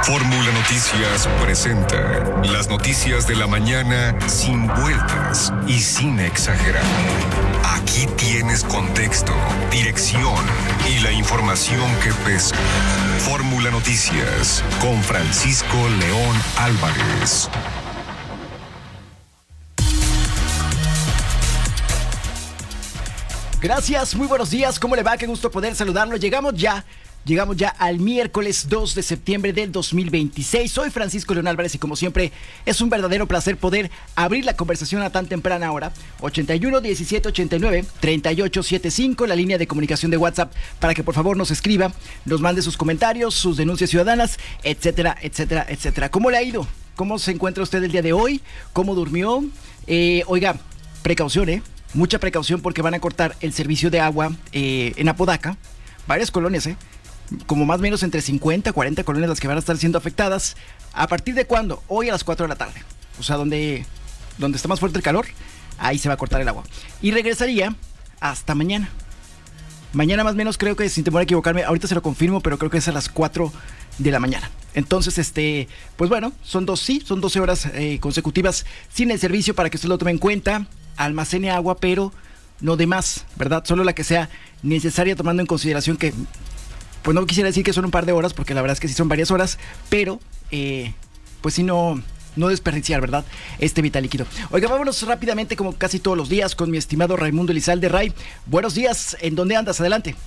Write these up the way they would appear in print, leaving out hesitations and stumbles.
Fórmula Noticias presenta las noticias de la mañana sin vueltas y sin exagerar. Aquí tienes contexto, dirección y la información que pesa. Fórmula Noticias con Francisco León Álvarez. Gracias, muy buenos días, ¿cómo le va? Qué gusto poder saludarlo. Llegamos ya al miércoles 2 de septiembre del 2026. Soy Francisco León Álvarez y como siempre es un verdadero placer poder abrir la conversación a tan temprana hora. 81 17 89 38 75, la línea de comunicación de WhatsApp para que por favor nos escriba, nos mande sus comentarios, sus denuncias ciudadanas, etcétera, etcétera, etcétera. ¿Cómo le ha ido? ¿Cómo se encuentra usted el día de hoy? ¿Cómo durmió? Oiga, precaución, mucha precaución porque van a cortar el servicio de agua en Apodaca, varias colonias, como más o menos entre 50 y 40 colonias las que van a estar siendo afectadas. ¿A partir de cuándo? Hoy a las 4 de la tarde. O sea, donde está más fuerte el calor, ahí se va a cortar el agua. Y regresaría hasta mañana. Mañana más o menos, creo que sin temor a equivocarme, ahorita se lo confirmo, pero creo que es a las 4 de la mañana. Entonces, pues bueno, son 12 horas consecutivas sin el servicio para que usted lo tome en cuenta. Almacene agua, pero no de más, ¿verdad? Solo la que sea necesaria, tomando en consideración que, pues no quisiera decir que son un par de horas, porque la verdad es que sí son varias horas, pero pues sí no desperdiciar, ¿verdad? Este vital líquido. Oiga, vámonos rápidamente, como casi todos los días, con mi estimado Raimundo Elizalde. Ray, buenos días, ¿en dónde andas? Adelante.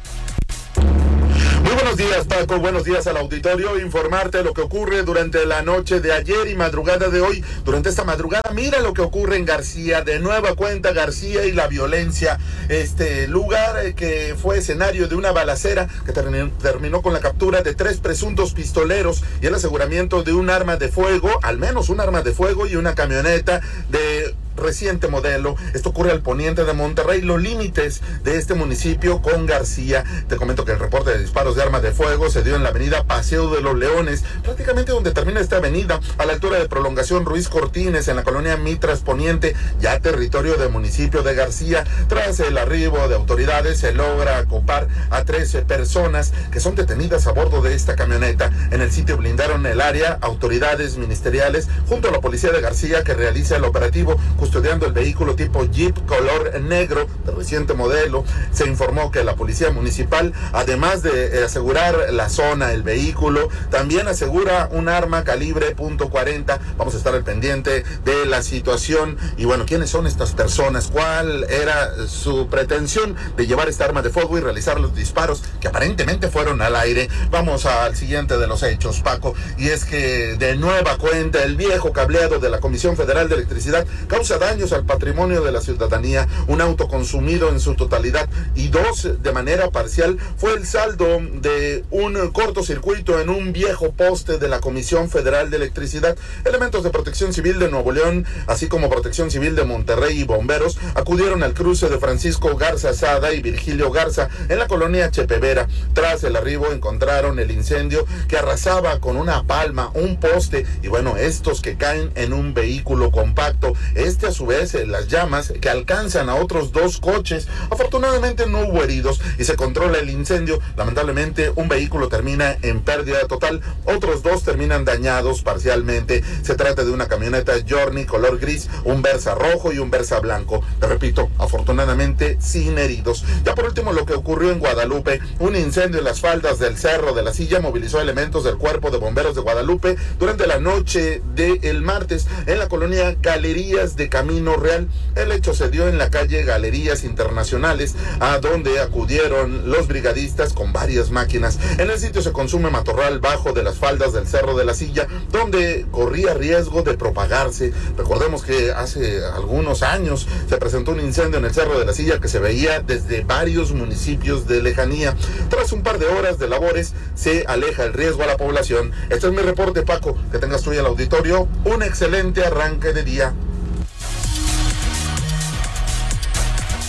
Muy buenos días, Paco, buenos días al auditorio. Informarte lo que ocurre durante la noche de ayer y madrugada de hoy. Durante esta madrugada, mira lo que ocurre en García. De nueva cuenta, García y la violencia. Este lugar que fue escenario de una balacera que terminó con la captura de 3 presuntos pistoleros y el aseguramiento de un arma de fuego, al menos un arma de fuego y una camioneta de reciente modelo. Esto ocurre al poniente de Monterrey, los límites de este municipio con García. Te comento que el reporte de disparos de armas de fuego se dio en la avenida Paseo de los Leones, prácticamente donde termina esta avenida, a la altura de Prolongación Ruiz Cortines, en la colonia Mitras Poniente, ya territorio del municipio de García. Tras el arribo de autoridades, se logra acopar a 13 personas que son detenidas a bordo de esta camioneta. En el sitio blindaron el área autoridades ministeriales junto a la policía de García, que realiza el operativo custodiando el vehículo tipo Jeep color negro de reciente modelo. Se informó que la policía municipal, además de asegurar la zona, el vehículo, también asegura un arma calibre .40. Vamos a estar al pendiente de la situación. Y bueno, ¿quiénes son estas personas? ¿Cuál era su pretensión de llevar esta arma de fuego y realizar los disparos que aparentemente fueron al aire? Vamos al siguiente de los hechos, Paco, y es que de nueva cuenta el viejo cableado de la Comisión Federal de Electricidad causa daños al patrimonio de la ciudadanía. Un auto consumido en su totalidad y 2 de manera parcial fue el saldo de un cortocircuito en un viejo poste de la Comisión Federal de Electricidad. Elementos de Protección Civil de Nuevo León, así como Protección Civil de Monterrey y bomberos, acudieron al cruce de Francisco Garza Sada y Virgilio Garza en la colonia Chepevera. Tras el arribo encontraron el incendio que arrasaba con una palma un poste y bueno, estos que caen en un vehículo compacto. A su vez, las llamas que alcanzan a otros 2 coches. Afortunadamente no hubo heridos y se controla el incendio. Lamentablemente un vehículo termina en pérdida total, otros 2 terminan dañados parcialmente. Se trata de una camioneta Journey color gris, un Versa rojo y un Versa blanco. Te repito, afortunadamente sin heridos. Ya por último, lo que ocurrió en Guadalupe, un incendio en las faldas del Cerro de la Silla movilizó elementos del Cuerpo de Bomberos de Guadalupe durante la noche del martes en la colonia Galerías de Camino Real. El hecho se dio en la calle Galerías Internacionales, a donde acudieron los brigadistas con varias máquinas. En el sitio se consume matorral bajo de las faldas del Cerro de la Silla, donde corría riesgo de propagarse. Recordemos que hace algunos años se presentó un incendio en el Cerro de la Silla que se veía desde varios municipios de lejanía. Tras un par de horas de labores, se aleja el riesgo a la población. Este es mi reporte, Paco. Que tengas tú y el auditorio un excelente arranque de día.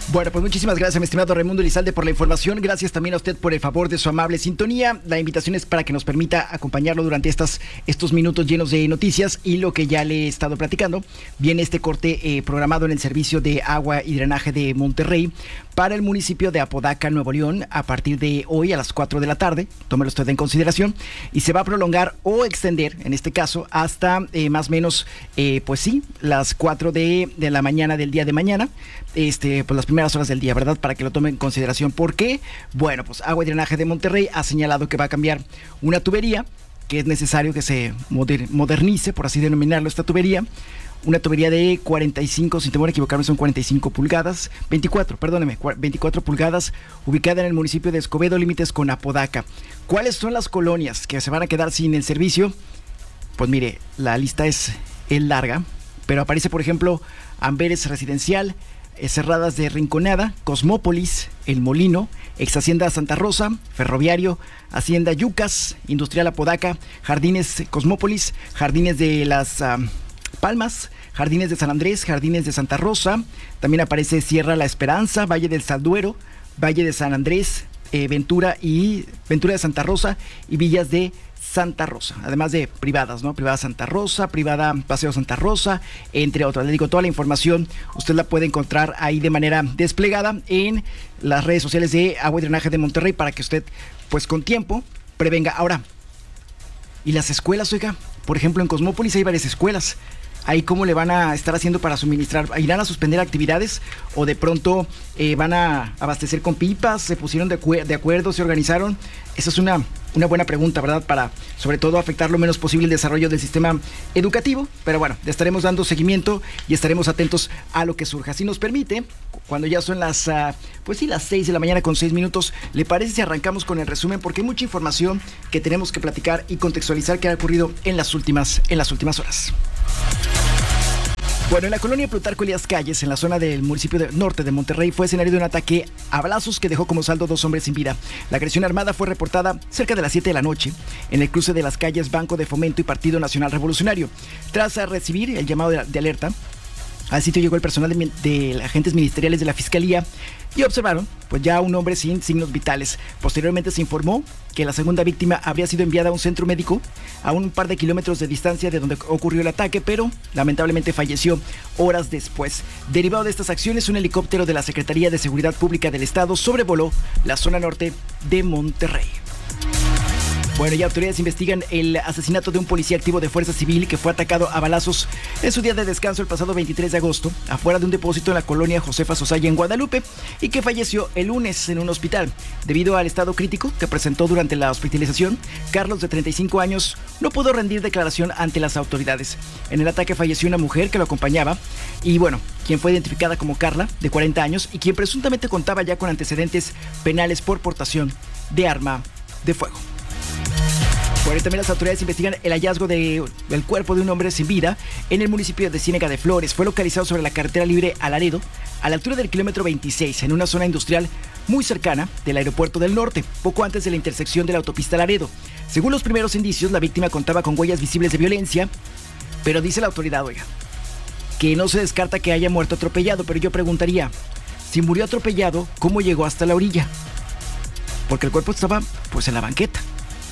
Bueno, pues muchísimas gracias, mi estimado Raimundo Elizalde, por la información. Gracias también a usted por el favor de su amable sintonía. La invitación es para que nos permita acompañarlo durante estos minutos llenos de noticias y lo que ya le he estado platicando. Viene este corte programado en el Servicio de Agua y Drenaje de Monterrey para el municipio de Apodaca, Nuevo León, a partir de hoy a las 4 de la tarde. Tómelo usted en consideración. Y se va a prolongar o extender, en este caso, hasta más o menos, pues sí, las 4 de la mañana del día de mañana. Pues las primeras horas del día, ¿verdad? Para que lo tomen en consideración. ¿Por qué? Bueno, pues Agua y Drenaje de Monterrey ha señalado que va a cambiar una tubería, que es necesario que se modernice, por así denominarlo, esta tubería. Una tubería de 45, sin temor a equivocarme, son 24 pulgadas, ubicada en el municipio de Escobedo, límites con Apodaca. ¿Cuáles son las colonias que se van a quedar sin el servicio? Pues mire, la lista es larga, pero aparece, por ejemplo, Amberes Residencial, Cerradas de Rinconada, Cosmópolis, El Molino, Ex Hacienda Santa Rosa, Ferroviario, Hacienda Yucas, Industrial Apodaca, Jardines Cosmópolis, Jardines de las Palmas, Jardines de San Andrés, Jardines de Santa Rosa. También aparece Sierra La Esperanza, Valle del Salduero, Valle de San Andrés, Ventura de Santa Rosa y Villas de Santa Rosa, además de privadas, ¿no? Privada Santa Rosa, privada Paseo Santa Rosa, entre otras. Le digo, toda la información usted la puede encontrar ahí de manera desplegada en las redes sociales de Agua y Drenaje de Monterrey para que usted, pues con tiempo, prevenga. Ahora, ¿y las escuelas, oiga? Por ejemplo, en Cosmópolis hay varias escuelas. Ahí cómo le van a estar haciendo para suministrar, ¿irán a suspender actividades o de pronto van a abastecer con pipas? ¿Se pusieron de acuerdo, se organizaron? Esa es una buena pregunta, ¿verdad? Para sobre todo afectar lo menos posible el desarrollo del sistema educativo, pero bueno, le estaremos dando seguimiento y estaremos atentos a lo que surja. Si nos permite, cuando ya son las 6 de la mañana con 6 minutos, ¿le parece si arrancamos con el resumen? Porque hay mucha información que tenemos que platicar y contextualizar que ha ocurrido en las últimas horas. Bueno, en la colonia Plutarco Elías Calles, en la zona del municipio norte de Monterrey, fue escenario de un ataque a balazos que dejó como saldo 2 hombres sin vida. La agresión armada fue reportada cerca de las 7 de la noche en el cruce de las calles Banco de Fomento y Partido Nacional Revolucionario. Tras recibir el llamado de alerta, al sitio llegó el personal de agentes ministeriales de la Fiscalía y observaron pues ya un hombre sin signos vitales. Posteriormente se informó que la segunda víctima habría sido enviada a un centro médico a un par de kilómetros de distancia de donde ocurrió el ataque, pero lamentablemente falleció horas después. Derivado de estas acciones, un helicóptero de la Secretaría de Seguridad Pública del Estado sobrevoló la zona norte de Monterrey. Bueno, ya autoridades investigan el asesinato de un policía activo de Fuerza Civil que fue atacado a balazos en su día de descanso el pasado 23 de agosto, afuera de un depósito en la colonia Josefa Sosaya en Guadalupe, y que falleció el lunes en un hospital. Debido al estado crítico que presentó durante la hospitalización, Carlos, de 35 años, no pudo rendir declaración ante las autoridades. En el ataque falleció una mujer que lo acompañaba y, bueno, quien fue identificada como Carla, de 40 años, y quien presuntamente contaba ya con antecedentes penales por portación de arma de fuego. Bueno, también las autoridades investigan el hallazgo del cuerpo de un hombre sin vida en el municipio de Ciénega de Flores. Fue localizado sobre la carretera libre a Laredo, a la altura del kilómetro 26, en una zona industrial muy cercana del aeropuerto del norte, poco antes de la intersección de la autopista Laredo. Según los primeros indicios, la víctima contaba con huellas visibles de violencia, pero dice la autoridad, oiga, que no se descarta que haya muerto atropellado. Pero yo preguntaría, si murió atropellado, ¿cómo llegó hasta la orilla? Porque el cuerpo estaba, pues, en la banqueta.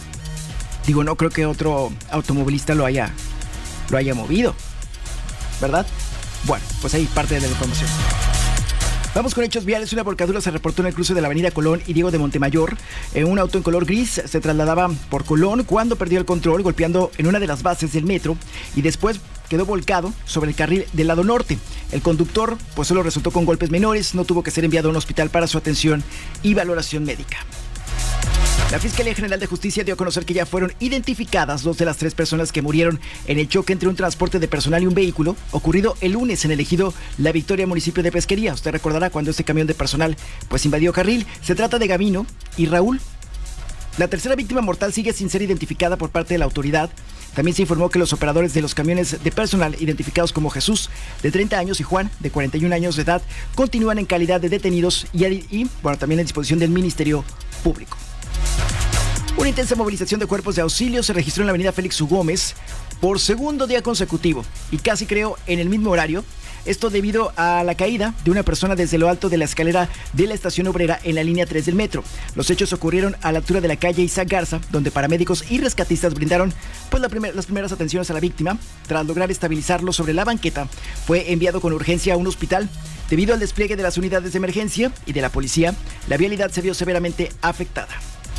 Digo, no creo que otro automovilista lo haya movido, ¿verdad? Bueno, pues ahí parte de la información. Vamos con hechos viales. Una volcadura se reportó en el cruce de la avenida Colón y Diego de Montemayor. Un auto en color gris se trasladaba por Colón cuando perdió el control, golpeando en una de las bases del metro y después quedó volcado sobre el carril del lado norte. El conductor pues solo resultó con golpes menores, no tuvo que ser enviado a un hospital para su atención y valoración médica. La Fiscalía General de Justicia dio a conocer que ya fueron identificadas 2 de las 3 personas que murieron en el choque entre un transporte de personal y un vehículo ocurrido el lunes en el ejido La Victoria, municipio de Pesquería. Usted recordará cuando este camión de personal pues invadió carril. Se trata de Gavino y Raúl. La tercera víctima mortal sigue sin ser identificada por parte de la autoridad. También se informó que los operadores de los camiones de personal, identificados como Jesús, de 30 años, y Juan, de 41 años de edad, continúan en calidad de detenidos y también a disposición del Ministerio Público. Una intensa movilización de cuerpos de auxilio se registró en la avenida Félix U. Gómez por segundo día consecutivo y casi creo en el mismo horario Esto debido a la caída de una persona desde lo alto de la escalera de la estación obrera en la línea 3 del metro. Los hechos ocurrieron a la altura de la calle Isaac Garza, donde paramédicos y rescatistas brindaron pues, las primeras atenciones a la víctima. Tras lograr estabilizarlo sobre la banqueta, fue enviado con urgencia a un hospital. Debido al despliegue de las unidades de emergencia y de la policía, la vialidad se vio severamente afectada.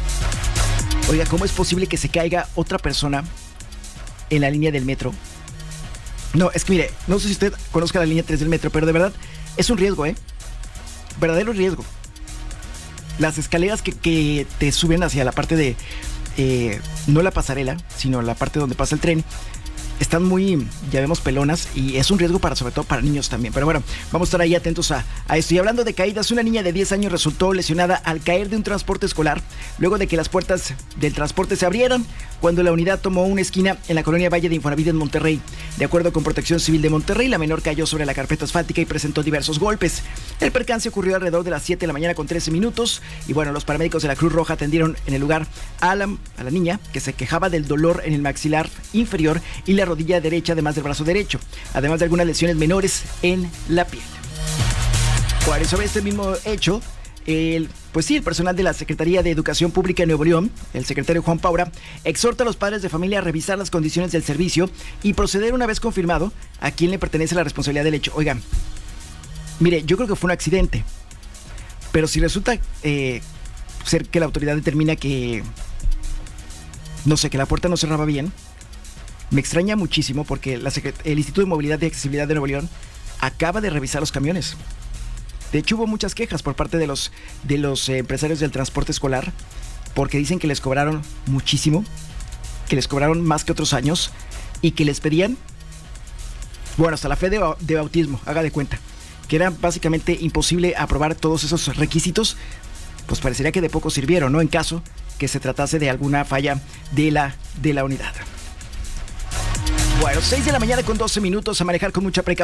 Oiga, ¿cómo es posible que se caiga otra persona en la línea del metro? No, es que mire, no sé si usted conozca la línea 3 del metro, pero de verdad es un riesgo, verdadero riesgo. Las escaleras que te suben hacia la parte de, no la pasarela, sino la parte donde pasa el tren, están muy, ya vemos, pelonas y es un riesgo sobre todo para niños también. Pero bueno, vamos a estar ahí atentos a esto. Y hablando de caídas, una niña de 10 años resultó lesionada al caer de un transporte escolar luego de que las puertas del transporte se abrieran cuando la unidad tomó una esquina en la colonia Valle de Infonavit en Monterrey. De acuerdo con Protección Civil de Monterrey, la menor cayó sobre la carpeta asfáltica y presentó diversos golpes. El percance ocurrió alrededor de las 7 de la mañana con 13 minutos y bueno, los paramédicos de la Cruz Roja atendieron en el lugar a la niña que se quejaba del dolor en el maxilar inferior y la rodilla derecha, además del brazo derecho, además de algunas lesiones menores en la piel. Sobre este mismo hecho, el personal de la Secretaría de Educación Pública de Nuevo León, el secretario Juan Paura, exhorta a los padres de familia a revisar las condiciones del servicio y proceder una vez confirmado a quién le pertenece la responsabilidad del hecho. Oigan, mire, yo creo que fue un accidente, pero si resulta ser que la autoridad determina que, no sé, que la puerta no cerraba bien, me extraña muchísimo porque el Instituto de Movilidad y Accesibilidad de Nuevo León acaba de revisar los camiones. De hecho, hubo muchas quejas por parte de los empresarios del transporte escolar porque dicen que les cobraron muchísimo, que les cobraron más que otros años y que les pedían, bueno, hasta la fe de bautismo, haga de cuenta, que era básicamente imposible aprobar todos esos requisitos. Pues parecería que de poco sirvieron, ¿no? En caso que se tratase de alguna falla de la unidad. Bueno, 6 de la mañana con 12 minutos, a manejar con mucha precaución.